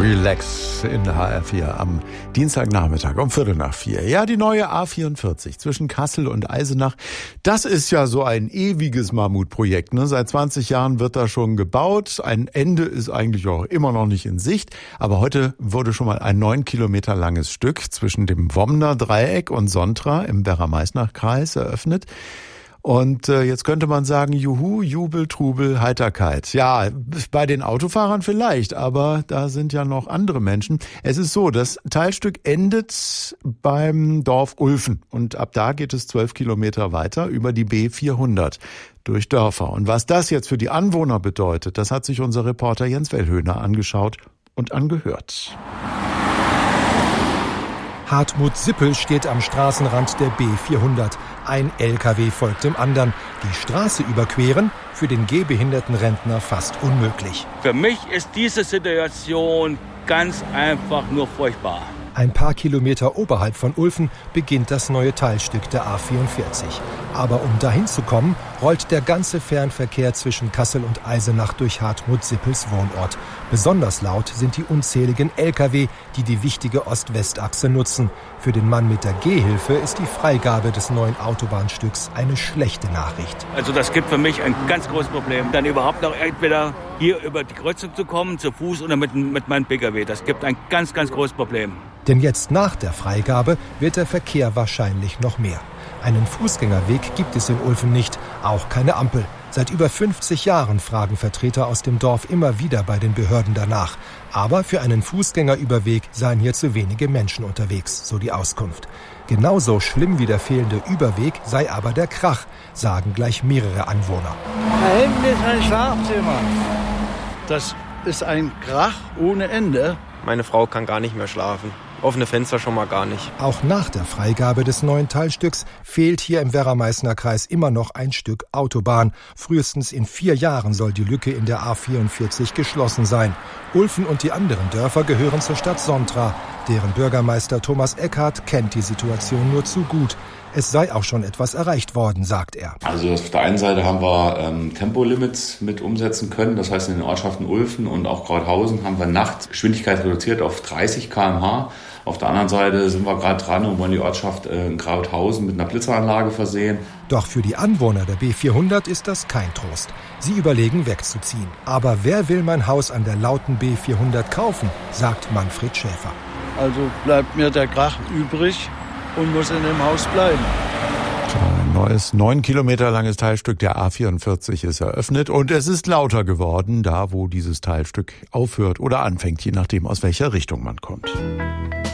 Relax in der HR4 am Dienstagnachmittag um 3:45. Ja, die neue A44 zwischen Kassel und Eisenach, das ist ja so ein ewiges Mammutprojekt, ne? Seit 20 Jahren wird da schon gebaut. Ein Ende ist eigentlich auch immer noch nicht in Sicht. Aber heute wurde schon mal ein 9 Kilometer langes Stück zwischen dem Womner Dreieck und Sontra im Werra-Meißner-Kreis eröffnet. Und jetzt könnte man sagen, juhu, Jubel, Trubel, Heiterkeit. Ja, bei den Autofahrern vielleicht, aber da sind ja noch andere Menschen. Es ist so, das Teilstück endet beim Dorf Ulfen und ab da geht es 12 Kilometer weiter über die B400 durch Dörfer. Und was das jetzt für die Anwohner bedeutet, das hat sich unser Reporter Jens Wellhöhner angeschaut und angehört. Hartmut Sippel steht am Straßenrand der B400. Ein LKW folgt dem anderen. Die Straße überqueren, für den gehbehinderten Rentner fast unmöglich. Für mich ist diese Situation ganz einfach nur furchtbar. Ein paar Kilometer oberhalb von Ulfen beginnt das neue Teilstück der A44. Aber um dahin zu kommen, rollt der ganze Fernverkehr zwischen Kassel und Eisenach durch Hartmut Sippels Wohnort. Besonders laut sind die unzähligen Lkw, die die wichtige Ost-West-Achse nutzen. Für den Mann mit der Gehhilfe ist die Freigabe des neuen Autobahnstücks eine schlechte Nachricht. Also das gibt für mich ein ganz großes Problem. Dann überhaupt noch entweder hier über die Kreuzung zu kommen, zu Fuß oder mit meinem Pkw. Das gibt ein ganz, ganz großes Problem. Denn jetzt nach der Freigabe wird der Verkehr wahrscheinlich noch mehr. Einen Fußgängerweg gibt es in Ulfen nicht, auch keine Ampel. Seit über 50 Jahren fragen Vertreter aus dem Dorf immer wieder bei den Behörden danach. Aber für einen Fußgängerüberweg seien hier zu wenige Menschen unterwegs, so die Auskunft. Genauso schlimm wie der fehlende Überweg sei aber der Krach, sagen gleich mehrere Anwohner. Da hinten ist ein Schlafzimmer. Das ist ein Krach ohne Ende. Meine Frau kann gar nicht mehr schlafen. Offene Fenster schon mal gar nicht. Auch nach der Freigabe des neuen Teilstücks fehlt hier im Werra-Meißner-Kreis immer noch ein Stück Autobahn. Frühestens in 4 Jahren soll die Lücke in der A44 geschlossen sein. Ulfen und die anderen Dörfer gehören zur Stadt Sontra. Deren Bürgermeister Thomas Eckhardt kennt die Situation nur zu gut. Es sei auch schon etwas erreicht worden, sagt er. Also auf der einen Seite haben wir Tempolimits mit umsetzen können. Das heißt, in den Ortschaften Ulfen und auch Krauthausen haben wir Nachtgeschwindigkeit reduziert auf 30 km/h. Auf der anderen Seite sind wir gerade dran und wollen die Ortschaft Krauthausen mit einer Blitzeranlage versehen. Doch für die Anwohner der B400 ist das kein Trost. Sie überlegen wegzuziehen. Aber wer will mein Haus an der lauten B400 kaufen, sagt Manfred Schäfer. Also bleibt mir der Krach übrig und muss in dem Haus bleiben. Ein neues 9 Kilometer langes Teilstück der A44 ist eröffnet und es ist lauter geworden, da wo dieses Teilstück aufhört oder anfängt, je nachdem aus welcher Richtung man kommt.